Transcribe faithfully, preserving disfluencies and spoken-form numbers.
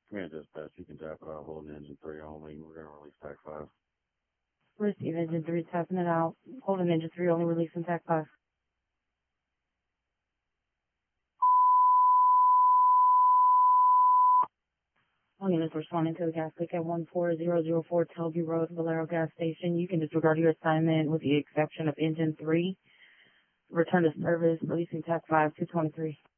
Command dispatch, you can tap it out, holding engine three only. We're going to release T A C five. Receive engine three, tapping it out. Holding engine three, only releasing T A C five. All units responding to the gas leak at one four zero zero four Telview Road, Valero Gas Station. You can disregard your assignment with the exception of engine three. Return to service, releasing T A C five, two twenty-three.